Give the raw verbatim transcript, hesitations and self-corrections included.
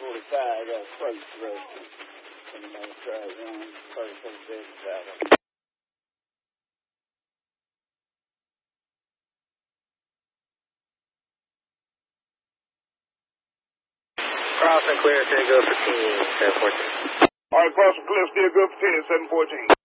forty-five, I got a close roasting. Somebody tried one, first whole dead saddle. Cross and clear, stay good for team, seven fourteen. All right, cross and clear, still good for ten, seven fourteen.